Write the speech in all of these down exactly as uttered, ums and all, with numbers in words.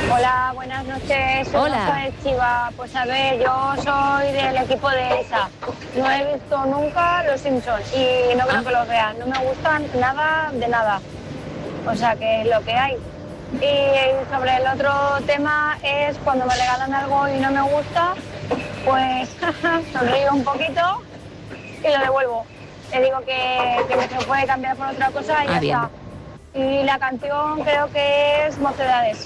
Hola, buenas noches. Soy Hola. Rosa de Chiva. Pues a ver, yo soy del equipo de Isa. No he visto nunca Los Simpsons y no creo Ah. que los vea. No me gustan nada de nada. O sea, que es lo que hay. Y sobre el otro tema es cuando me regalan algo y no me gusta, pues sonrío un poquito y lo devuelvo. Le digo que, que se puede cambiar por otra cosa y Ah, ya bien. está. Y la canción creo que es Mocedades.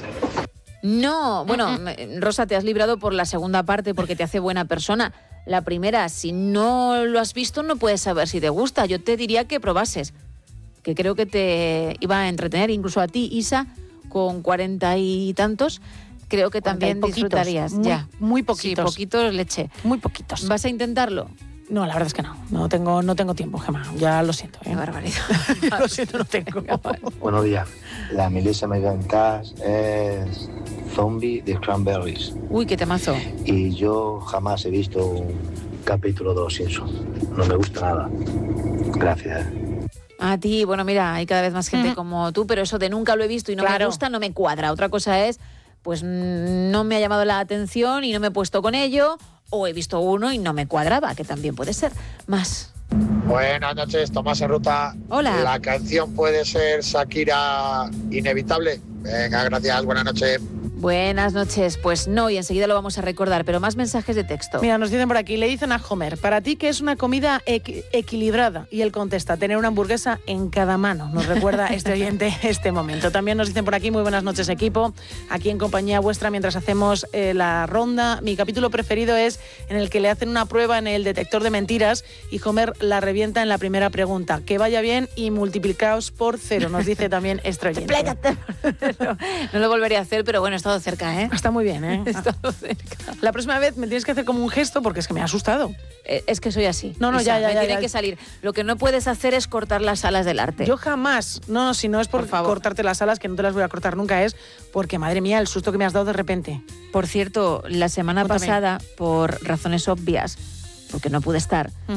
No, bueno, me- Rosa, te has librado por la segunda parte porque te hace buena persona. La primera, si no lo has visto, no puedes saber si te gusta. Yo te diría que probases, que creo que te iba a entretener, incluso a ti, Isa, con cuarenta y tantos, creo que Cuarenta y también poquitos, disfrutarías. muy- ya. muy poquitos. Sí, poquitos leche. Muy poquitos. ¿Vas a intentarlo? No, la verdad es que no. No tengo, no tengo tiempo, Gemma. Ya lo siento. ¿eh? Qué barbaridad. Lo siento, no tengo. Buenos días. La Melissa Megan Cash es Zombie de Cranberries. Uy, qué temazo. Y yo jamás he visto un capítulo de Los Simpsons. No me gusta nada. Gracias. A ti, bueno, mira, hay cada vez más gente Ujú. como tú, pero eso de nunca lo he visto y no Claro. me gusta, no me cuadra. Otra cosa es, pues mm, no me ha llamado la atención y no me he puesto con ello, o he visto uno y no me cuadraba, que también puede ser. Más. Buenas noches, Tomás en Ruta. Hola. La canción puede ser Shakira Inevitable. Venga, gracias, buenas noches. Buenas noches. Pues no, y enseguida lo vamos a recordar, pero más mensajes de texto. Mira, nos dicen por aquí, le dicen a Homer, para ti que es una comida equi- equilibrada. Y él contesta, tener una hamburguesa en cada mano. Nos recuerda este oyente este momento. También nos dicen por aquí, muy buenas noches equipo, aquí en compañía vuestra mientras hacemos eh, la ronda. Mi capítulo preferido es en el que le hacen una prueba en el detector de mentiras y Homer la revienta en la primera pregunta. Que vaya bien y multiplicaos por cero, nos dice también este oyente. no, no lo volvería a hacer, pero bueno, he estado cerca, ¿eh? Está muy bien, ¿eh? He estado cerca. La próxima vez me tienes que hacer como un gesto porque es que me ha asustado. Eh, Es que soy así. No, no, Isa, ya, ya, me ya, tiene ya. que salir. Lo que no puedes hacer es cortar las alas del arte. Yo jamás, no, no, si no es por, Por favor. cortarte las alas, que no te las voy a cortar nunca, es porque, madre mía, el susto que me has dado de repente. Por cierto, la semana Cuéntame. pasada, por razones obvias, porque no pude estar,